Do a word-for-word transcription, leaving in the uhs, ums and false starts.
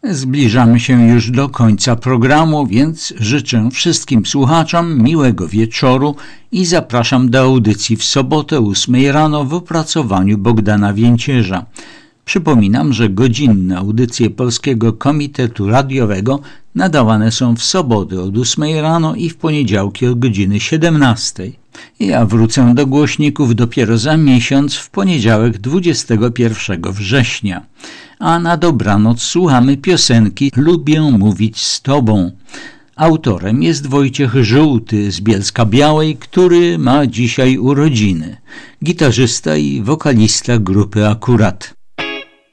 Zbliżamy się już do końca programu, więc życzę wszystkim słuchaczom miłego wieczoru i zapraszam do audycji w sobotę ósmej rano w opracowaniu Bogdana Więcierza. Przypominam, że godzinne audycje Polskiego Komitetu Radiowego nadawane są w soboty od ósmej rano i w poniedziałki od godziny siedemnastej. Ja wrócę do głośników dopiero za miesiąc w poniedziałek dwudziestego pierwszego września. A na dobranoc słuchamy piosenki Lubię mówić z Tobą. Autorem jest Wojciech Żółty z Bielska-Białej, który ma dzisiaj urodziny. Gitarzysta i wokalista grupy Akurat.